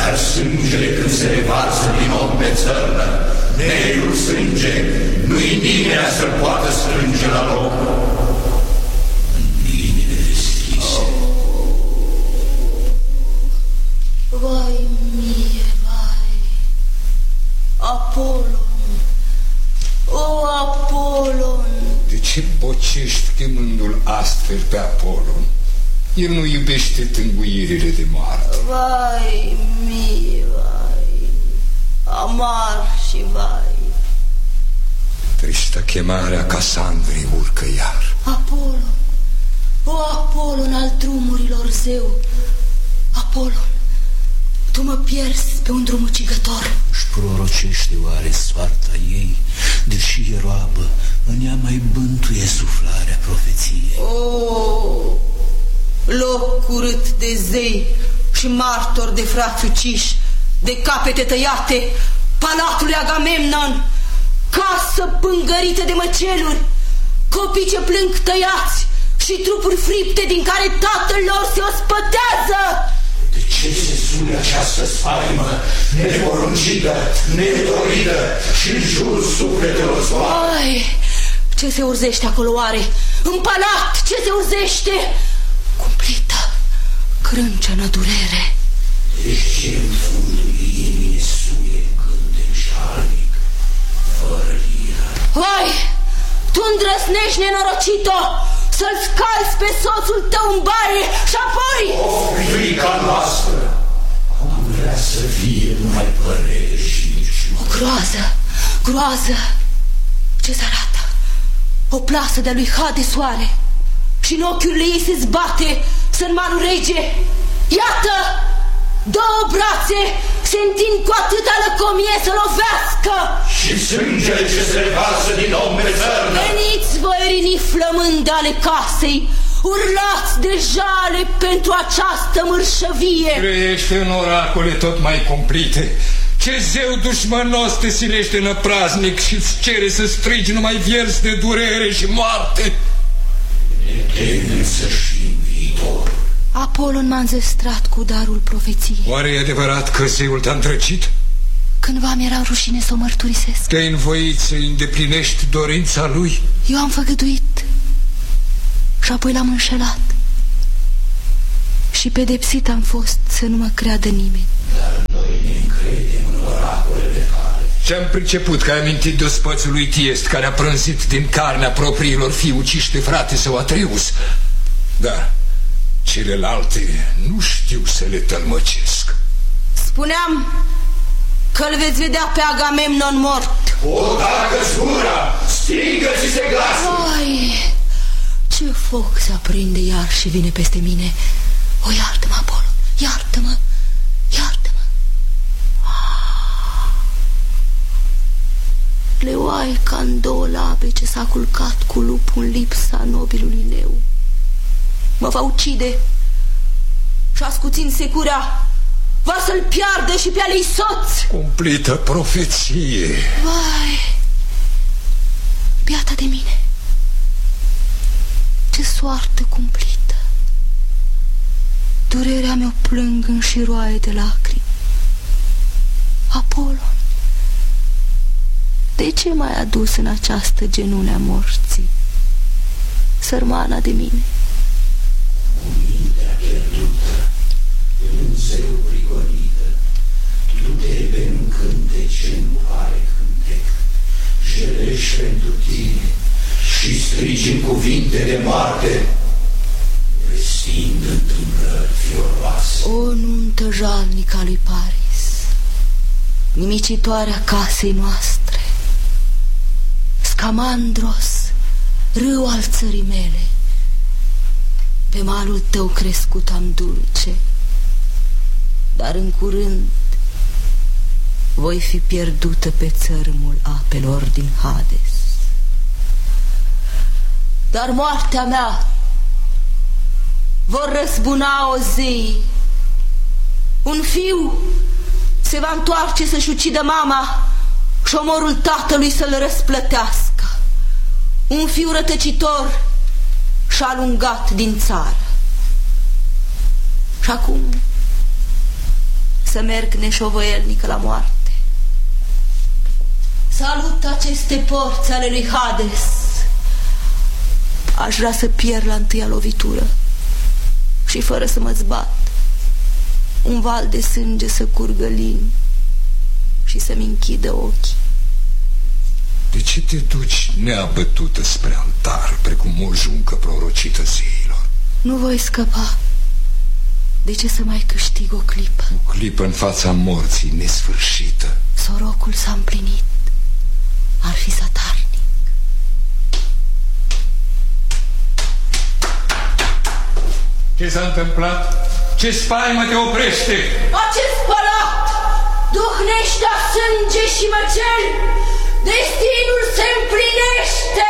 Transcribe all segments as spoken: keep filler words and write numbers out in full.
Dar sângele când se revarsă din om pe țărnă, negru sânge, nu-i nimeni să-l poată strânge la loc. În inimile deschise. Vai mie, vai, Apolon, o Apolon. De ce bocești chemându-l astfel pe Apolon? El nu iubește tânguirile de moarte. Vai mie, vai, amar și vai. Tristă chemarea Casandrei urcă iar. Apolon, o Apolon al drumurilor zeu, Apolon, tu mă pierzi pe un drum ucigător. Își prorocește oare soarta ei, deși e roabă, în ea mai bântuie suflarea profeției. Oh, loc curât de zei și martor de frați uciși, de capete tăiate, palatul Agamemnon, casă pângărită de măceluri, copii ce plâng tăiați și trupuri fripte din care tatăl lor se ospătează. De ce se sune această spaimă neporuncită, nedorită și în jurul sufletelor zboare? Ai, ce se urzește acolo oare? În palat, ce se urzește? Cumplită, crâncenă durere. De ce în fundul inimii suie cântec șalnic, fără liră? Vai, tu îndrăsnești, nenorocito, să-l scalzi pe soțul tău în baie și apoi... O frica noastră, am vrea să fie numai părere și niciun. O groază, groază, ce-ți arată? O plasă de-a lui Hade soare și în ochiurile ei se zbate sărmanul rege. Iată, două brațe se întind cu atâta lăcomie să lovească. Și sângele ce se revarsă din om pe țărnă. Veniți, voierini flămânde ale casei, urlați de jale pentru această mărșăvie. Trăiește în oracole tot mai cumplite. Ce zeu dușmănos te silește năpraznic și îți cere să strigi numai vierți de durere și moarte. Ne temem să știm viitor. Apolon m-a înzestrat cu darul profeției. Oare e adevărat că zeul te-a îndrăcit? Cândva mi-era rușine să o mărturisesc. Te-ai învoit să îndeplinești dorința lui? Eu am făgăduit și apoi l-am înșelat. Și pedepsit am fost să nu mă creadă nimeni. Dar noi ne încredem în oracolele tale. Ce-am priceput că ai amintit de ospățul lui Tiest, care a prânzit din carnea propriilor fii uciși de frate său Atreus. Da, celelalte nu știu să le tălmăcesc. Spuneam că-l veți vedea pe Agamemnon mort. O, dacă zgura, stingă-ți-se glasul! Ai, ce foc se aprinde iar și vine peste mine. O, iartă-mă, Apollo, iartă-mă, iartă-mă. Leoaica în două labe ce s-a culcat cu lupul în lipsa nobilului leu mă va ucide și ascuțind securea va să-l piardă și pe alei soț. Cumplită profeție. Vai, beata de mine, ce soartă cumplită. Durerea mea o plâng în șiroaie de lacrimi. Apolon, de ce m-ai adus în această genune a morții, sărmana de mine? Cu mintea pierdută, de un zeu prigonită, tu te în cântece nu pare cântec, jelești pentru tine și strigi în cuvinte de moarte, vestind întâmplări fioroase. O nuntă jalnică a lui Paris, nimicitoarea casei noastre, Scamandros, râu al țării mele, pe malul tău crescut am dulce, dar în curând voi fi pierdută pe țărmul apelor din Hades. Dar moartea mea vor răzbuna o zi. Un fiu se va întoarce să-și ucidă mama și omorul tatălui să-l răsplătească. Un fiu rătăcitor și alungat din țară. Și acum să să merg neșovăielnică la moarte. Salut aceste porți ale lui Hades. Aș vrea să pierd la întâia lovitură și fără să mă zbat, un val de sânge să curgă lin și să-mi închidă ochii. De ce te duci neabătută spre altar, precum o juncă prorocită zeilor? Nu voi scăpa. De ce să mai câștig o clipă? O clipă în fața morții nesfârșită. Sorocul s-a împlinit. Ar fi zadarnic. Ce s-a întâmplat? Ce spaimă te oprește? Acest palat duhnește sânge și măceli. Destinul se împlinește.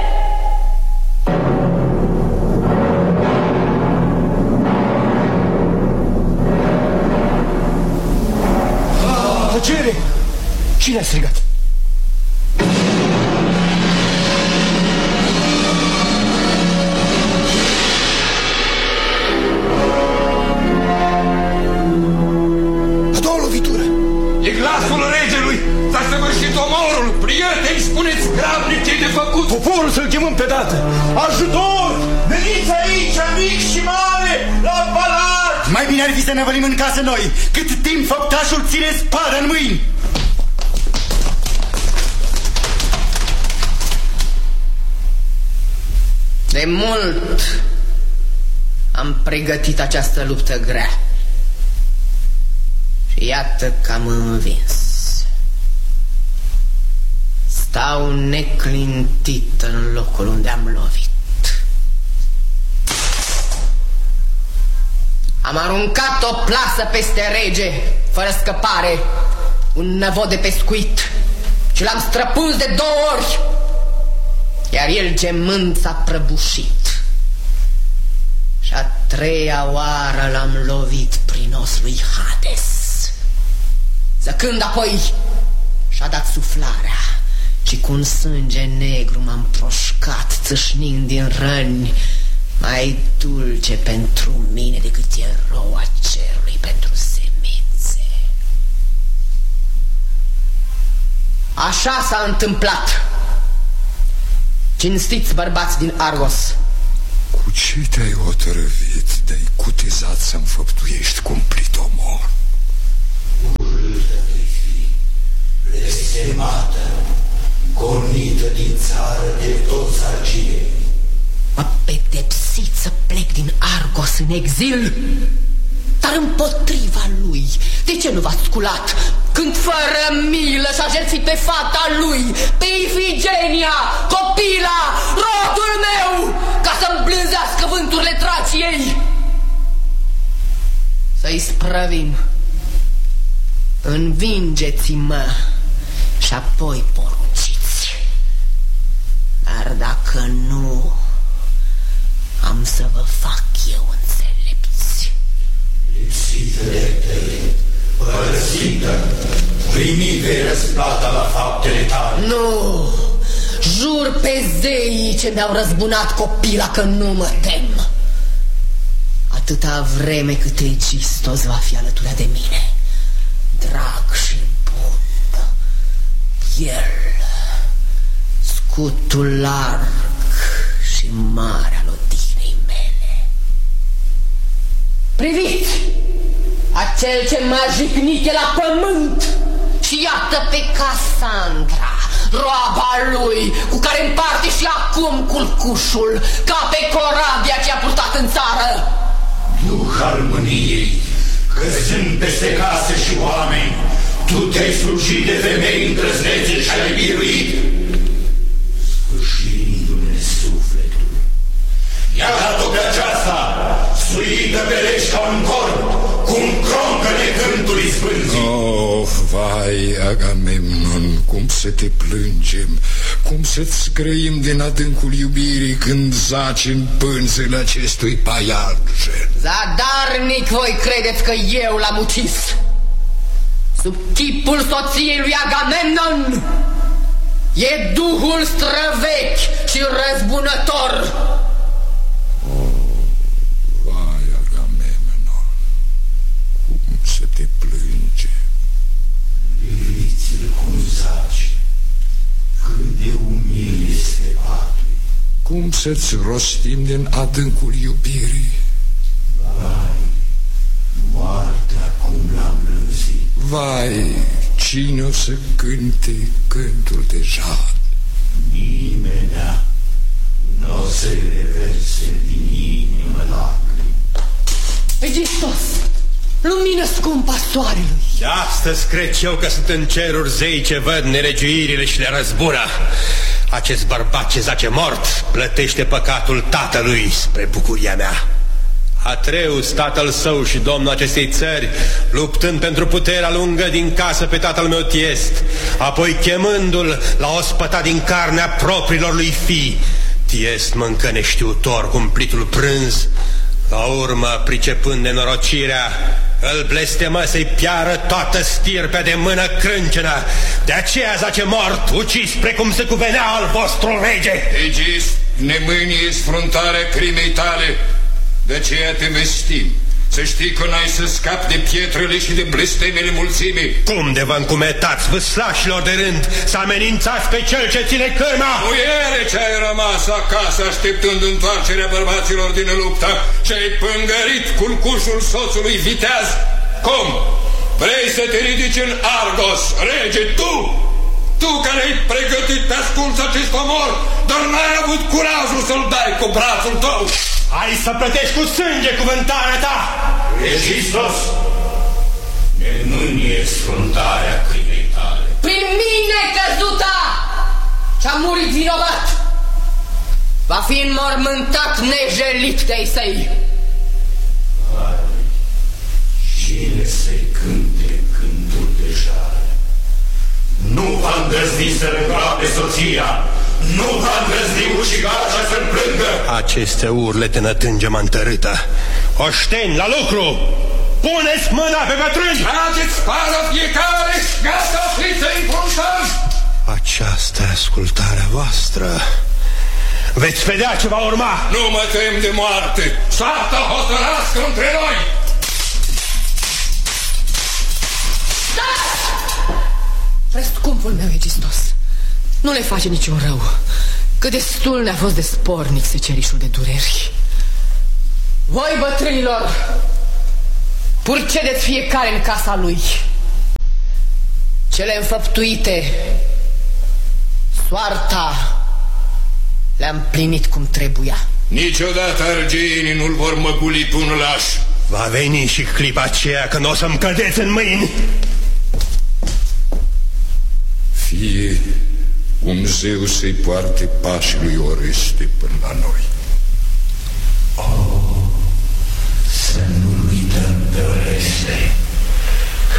Tăcere! Cine a strigat? A doua lovitură! E glasul regelui! S-a săvârșit omorul! Prieteni, spuneți grabnic ce-i de făcut! Poporul să-l chemăm pe dată! Ajutor! Veniți aici, mic și mare, la palat! Mai bine ar fi să ne vălim în casă noi, cât timp făptașul ține spada în mâini! De mult am pregătit această luptă grea și iată că am învins. Stau neclintit în locul unde am lovit. Am aruncat o plasă peste rege, fără scăpare, un năvod de pescuit, și l-am străpuns de două ori, iar el gemând s-a prăbușit. Și a treia oară l-am lovit prin os lui Hades, zăcând apoi și-a dat suflarea și cu un sânge negru m-am proșcat, țâșnind din răni, mai dulce pentru mine decât eroa cerului pentru semințe. Așa s-a întâmplat. Cinstiți bărbați din Argos, cu ce te-ai hotărâvit de-ai cutezat să înfăptuiești cumplit omor? Urâtă vei fi, blestemată, gonită din țară de toți argineni. m-a pedepsit să plec din Argos în exil, dar împotriva lui, de ce nu v-ați sculat când fără milă și-a jertfit pe fata lui, pe Ifigenia, copila, rodul meu, ca să îmblânzească vânturile Traciei? Să-i sprăvim. Învingeți-mă și apoi porunciți. Dar dacă nu, am să vă fac eu înțelepți. Lipsită de tăi, părăsită, primi vei răsplata la faptele tale. Nu, jur pe zeii ce mi-au răzbunat copila că nu mă tem. Atâta vreme cât Egistos va fi alături de mine, drag și bun, el, scutul larg și mare al odihnei mele. Priviți! Acel ce m-a jignit e la pământ și iată pe Cassandra, roaba lui, cu care împarte și acum culcușul, ca pe corabia ce a purtat în țară. Duh al mâniei, căzând peste case și oameni, tu te-ai slujit de femei îndrăznețe și ai biruit, sfârșindu-ne sufletul. Iată-o pe aceasta, suită pe legi ca un corp, cum croncă necântului spânzii. Oh, vai, Agamemnon, cum să te plângem, cum să-ți grăim din adâncul iubirii când zaci în pânzele acestui paianjen. Zadarnic voi credeți că eu l-am ucis, sub chipul soției lui Agamemnon e duhul străvechi și răzbunător. Vai, Agamemnon, cum să te plângi. să-ți rostim din adâncul iubirii. Vai, moartea cum l-am lăzit. Vai, cine o să cânte cântul de jad? Nimenea n-o să-i reverse din inimă lacrimi. Egistos, lumină scumpă a soarelui. De astăzi cred eu că sunt în ceruri zei ce văd nelegiuirile și le răzbuna. Acest bărbat ce zace mort plătește păcatul tatălui spre bucuria mea. Atreus, tatăl său și domnul acestei țări, luptând pentru puterea lungă din casă pe tatăl meu Tiest, apoi chemându-l, l-a ospătat din carnea propriilor lui fii. Tiest mâncă neștiutor cumplitul prânz, la urmă, pricepând nenorocirea, îl blestemă să-i piară toată stirpea de mână crâncenă. De aceea zace mort, ucis precum se cuvenea al vostru rege. Egist, nemânie sfruntarea crimei tale, de aceea te vestim. Să știi că n-ai să scapi de pietrele și de blestemele mulțimii. Cum de vă încumetați, vâslașilor de rând, să amenințați pe cel ce ține cârma? Muiere ce ai rămas acasă așteptând întoarcerea bărbaților din luptă și ai pângărit culcușul soțului viteaz. Cum? Vrei să te ridici în Argos, rege, tu? Tu care ai pregătit pe ascuns acest omor, dar n-ai avut curajul să-l dai cu brațul tău. Ai să plătești cu sânge cuvântarea ta! Egistos, nemânie sfruntarea crimei tale. Prin mine căzuta ce-a murit vinovat va fi înmormântat nejelit de-ai săi. Hai, cine să-i cânte cântul de jale? Nu va îndrăzni să îngroape soția, nu va îndrăzni ucigașa să-l plângă. Aceste urlete nătânge-mă întărâtă. Oșteni, la lucru! Puneți mâna pe bătrâni! Trageți spada fiecare, gata fi să-i înfruntăm! Aceasta e ascultarea voastră. Veți vedea ce va urma! Nu mă tem de moarte! Soarta hotărască între noi! Da! Prescumpul meu, Egistos, nu le face niciun rău, că destul ne-a fost de spornic secerișul de dureri. Voi, bătrânilor, purcedeți fiecare în casa lui. Cele înfăptuite, soarta le-a împlinit cum trebuia. Niciodată arginii nu-l vor măguli pe un laș. Va veni și clipa aceea când o să-mi cădeți în mâini. Fie un zeu să-i poarte pașii lui Oreste până la noi.